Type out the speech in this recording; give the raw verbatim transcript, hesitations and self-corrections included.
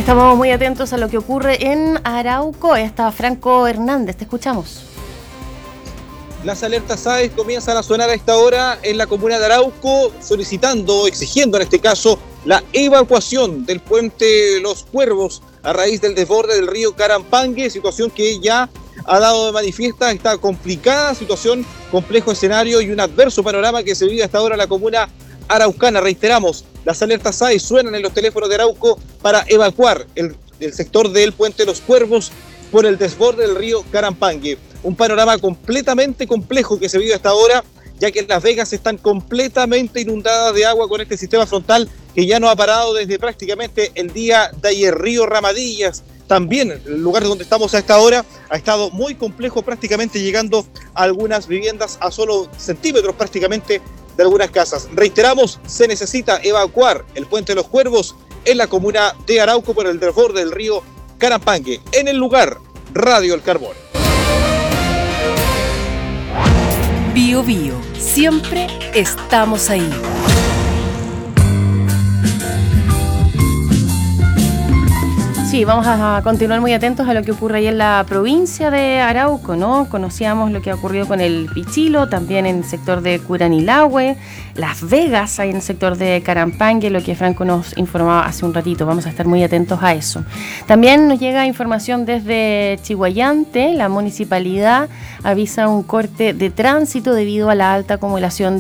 Estamos muy atentos a lo que ocurre en Arauco. Está Franco Hernández, te escuchamos. Las alertas A E S comienzan a sonar a esta hora en la comuna de Arauco, solicitando, exigiendo en este caso, la evacuación del puente Los Cuervos a raíz del desborde del río Carampangue, situación que ya ha dado de manifiesta esta complicada situación, complejo escenario y un adverso panorama que se vive hasta ahora en la comuna araucana. Reiteramos, las alertas A E S suenan en los teléfonos de Arauco para evacuar el, el sector del puente Los Cuervos por el desborde del río Carampangue. Un panorama completamente complejo que se vive hasta ahora, ya que Las Vegas están completamente inundadas de agua con este sistema frontal que ya no ha parado desde prácticamente el día de ayer. Río Ramadillas, también el lugar donde estamos a esta hora, ha estado muy complejo, prácticamente llegando a algunas viviendas a solo centímetros prácticamente de algunas casas. Reiteramos, se necesita evacuar el puente de Los Cuervos en la comuna de Arauco por el desborde del río Carampangue. En el lugar, Radio El Carbón. Bio Bio, siempre estamos ahí. Sí, vamos a continuar muy atentos a lo que ocurre ahí en la provincia de Arauco, ¿no? Conocíamos lo que ha ocurrido con el Pichilo, también en el sector de Curanilahue, Las Vegas, ahí en el sector de Carampangue, lo que Franco nos informaba hace un ratito. Vamos a estar muy atentos a eso. También nos llega información desde Chihuayante. La municipalidad avisa un corte de tránsito debido a la alta acumulación